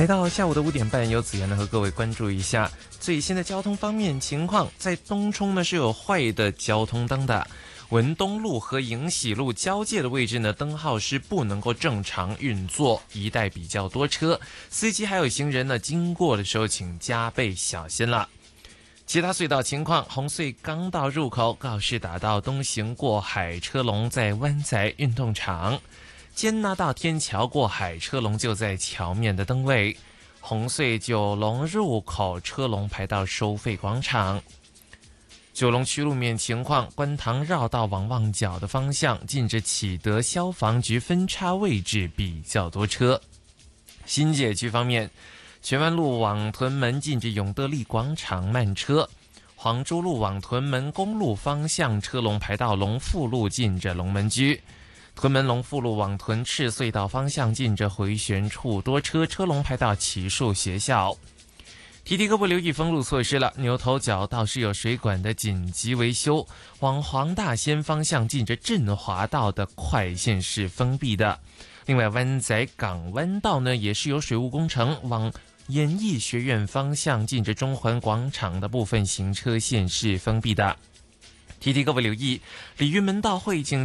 来到下午的5点半，由子妍呢和各位关注一下最新的交通方面情况。在东冲呢是有坏的交通灯的，文东路和迎喜路交界的位置呢，灯号是不能够正常运作，一带比较多车，司机还有行人呢经过的时候请加倍小心了。其他隧道情况，红隧刚道入口告士打道东行过海车龙在湾仔运动场，坚拿道天桥过海车龙就在桥面的灯位，红隧九龙入口车龙排到收费广场。九龙区路面情况，观塘绕道往旺角的方向近着启德消防局分叉位置比较多车。新界区方面，荃湾路往屯门近着永德利广场慢车，黄珠路往屯门公路方向车龙排到龙富路近着龙门居，屯门龙富路往屯赤隧道方向近着回旋处多车，车龙排到启树学校。提提各位留意封路措施了，牛头角道是有水管的紧急维修，往黄大仙方向近着振华道的快线是封闭的。另外湾仔港湾道呢也是有水务工程，往演艺学院方向近着中环广场的部分行车线是封闭的。提提各位留意，鲤鱼门道会景